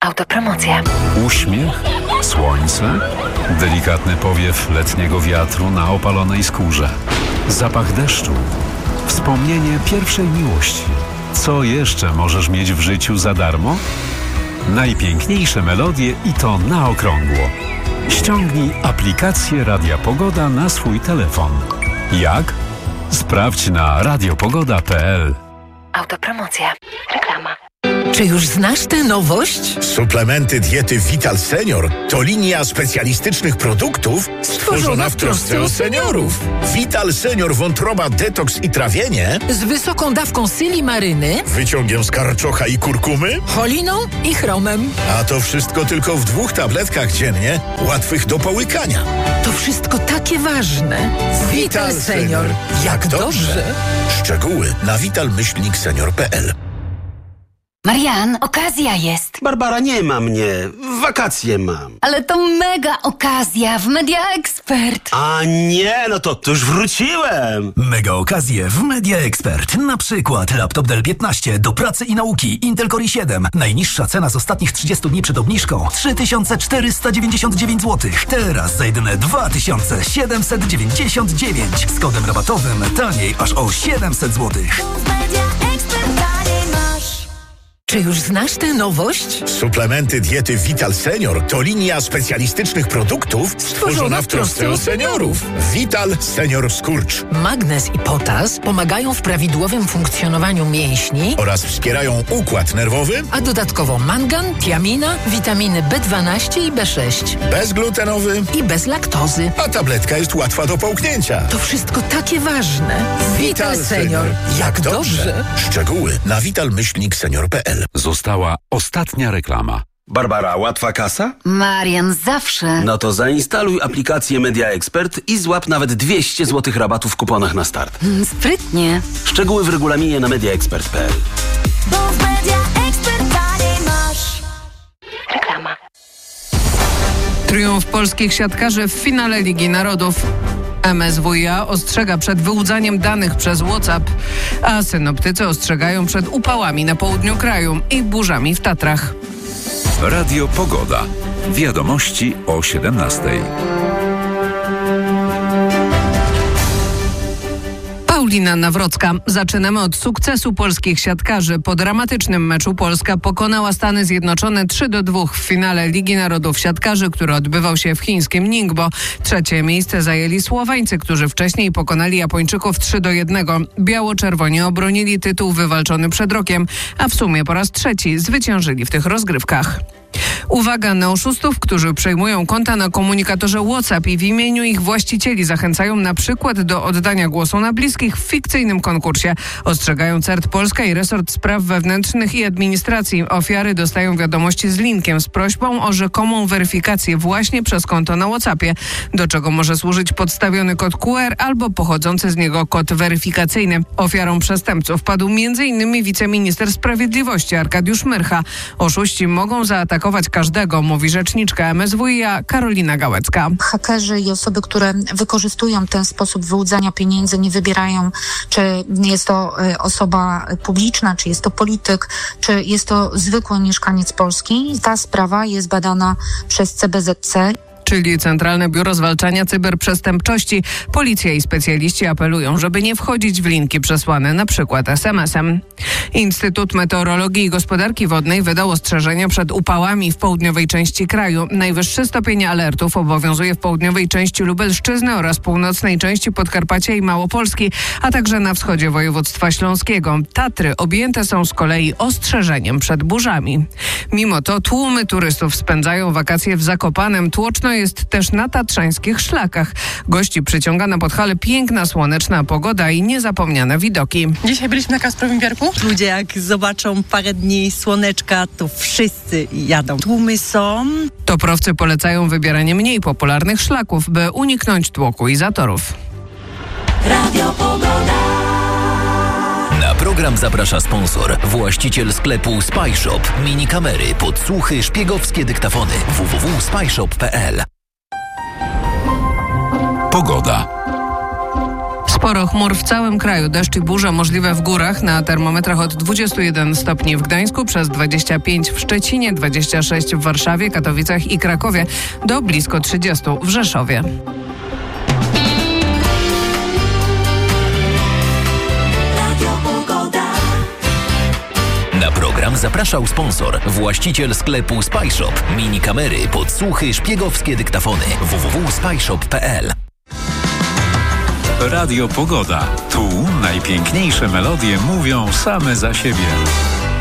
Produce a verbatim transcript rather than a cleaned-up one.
Autopromocja. Uśmiech, słońce, delikatny powiew letniego wiatru na opalonej skórze, zapach deszczu, wspomnienie pierwszej miłości. Co jeszcze możesz mieć w życiu za darmo? Najpiękniejsze melodie i to na okrągło. Ściągnij aplikację Radia Pogoda na swój telefon. Jak? Sprawdź na radiopogoda kropka p l. Autopromocja. Reklama. Czy już znasz tę nowość? Suplementy diety Vital Senior to linia specjalistycznych produktów stworzona w trosce o seniorów. Vital Senior wątroba, detoks i trawienie Z wysoką dawką sylimaryny, wyciągiem z karczocha i kurkumy, choliną i chromem. a to wszystko tylko w dwóch tabletkach dziennie, łatwych do połykania. To wszystko takie ważne. Vital Senior. Jak dobrze. Szczegóły na vital myślnik senior kropka p l. Marian, okazja jest. Barbara, nie ma mnie. Wakacje mam. Ale to mega okazja w Media Expert. A nie, no to, to już wróciłem. Mega okazje w Media Expert. Na przykład laptop Dell piętnaście do pracy i nauki Intel Core i siedem. Najniższa cena z ostatnich trzydziestu dni przed obniżką trzy tysiące czterysta dziewięćdziesiąt dziewięć złotych. Teraz za jedyne dwa tysiące siedemset dziewięćdziesiąt dziewięć. Z kodem rabatowym taniej aż o siedemset złotych. Czy już znasz tę nowość? Suplementy diety Vital Senior to linia specjalistycznych produktów stworzona w trosce o seniorów. Vital Senior Skurcz. Magnez i potas pomagają w prawidłowym funkcjonowaniu mięśni Oraz wspierają układ nerwowy, a dodatkowo mangan, tiamina, witaminy B dwanaście i B sześć bezglutenowy, i bez laktozy. a tabletka jest łatwa do połknięcia. To wszystko takie ważne. Vital Senior. Jak dobrze. Szczegóły na vital myślnik senior kropka p l. Została ostatnia reklama. Barbara, łatwa kasa? Marian, zawsze. No to zainstaluj aplikację Media Expert i złap nawet dwieście złotych rabatu w kuponach na start. Mm, Sprytnie. Szczegóły w regulaminie na media expert kropka p l. Bo w Media Expert taniej masz. Reklama. Triumf polskich siatkarzy w finale Ligi Narodów. M S W iA ostrzega przed wyłudzaniem danych przez WhatsApp, a synoptycy ostrzegają przed upałami na południu kraju i burzami w Tatrach. Radio Pogoda. Wiadomości o siedemnastej. Paulina Nawrocka. Zaczynamy od sukcesu polskich siatkarzy. Po dramatycznym meczu Polska pokonała Stany Zjednoczone trzy do dwóch w finale Ligi Narodów Siatkarzy, który odbywał się w chińskim Ningbo. Trzecie miejsce zajęli Słoweńcy, którzy wcześniej pokonali Japończyków trzy do jednego. Biało-czerwoni obronili tytuł wywalczony przed rokiem, a w sumie po raz trzeci zwyciężyli w tych rozgrywkach. Uwaga na oszustów, którzy przejmują konta na komunikatorze WhatsApp i w imieniu ich właścicieli zachęcają na przykład do oddania głosu na bliskich w fikcyjnym konkursie. Ostrzegają C E R T Polska i Resort Spraw Wewnętrznych i Administracji. Ofiary dostają wiadomości z linkiem z prośbą o rzekomą weryfikację właśnie przez konto na WhatsAppie, do czego może służyć podstawiony kod Q R albo pochodzący z niego kod weryfikacyjny. Ofiarą przestępców padł między innymi wiceminister sprawiedliwości Arkadiusz Myrcha. Oszuści mogą zaatakować każdego, mówi rzeczniczka M S W iA Karolina Gałecka. Hakerzy i osoby, które wykorzystują ten sposób wyłudzania pieniędzy, nie wybierają, czy jest to osoba publiczna, czy jest to polityk, czy jest to zwykły mieszkaniec Polski. Ta sprawa jest badana przez C B Z C. Czyli Centralne Biuro Zwalczania Cyberprzestępczości. Policja i specjaliści apelują, żeby nie wchodzić w linki przesłane na przykład es em esem. Instytut Meteorologii i Gospodarki Wodnej wydał ostrzeżenia przed upałami w południowej części kraju. Najwyższy stopień alertów obowiązuje w południowej części Lubelszczyzny oraz północnej części Podkarpacia i Małopolski, a także na wschodzie województwa śląskiego. Tatry objęte są z kolei ostrzeżeniem przed burzami. Mimo to tłumy turystów spędzają wakacje w Zakopanem. Tłoczno jest też na tatrzańskich szlakach. Gości przyciąga na Podhale piękna, słoneczna pogoda i niezapomniane widoki. Dzisiaj byliśmy na Kasprowym Jarku. Ludzie jak zobaczą parę dni słoneczka, to wszyscy jadą. Tłumy są. Toprowcy polecają wybieranie mniej popularnych szlaków, by uniknąć tłoku i zatorów. Radio Pogoda. Na program zaprasza sponsor, właściciel sklepu Spyshop. Mini kamery, podsłuchy, szpiegowskie dyktafony. w w w kropka spyshop kropka p l. Pogoda. Sporo chmur w całym kraju. Deszcz i burze możliwe w górach. Na termometrach od dwudziestu jeden stopni w Gdańsku, przez dwadzieścia pięć w Szczecinie, dwadzieścia sześć w Warszawie, Katowicach i Krakowie, do blisko trzydziestu w Rzeszowie. Na program zapraszał sponsor, właściciel sklepu Spyshop. Mini kamery, podsłuchy, szpiegowskie dyktafony. w w w kropka spyshop kropka p l. Radio Pogoda. Tu najpiękniejsze melodie mówią same za siebie.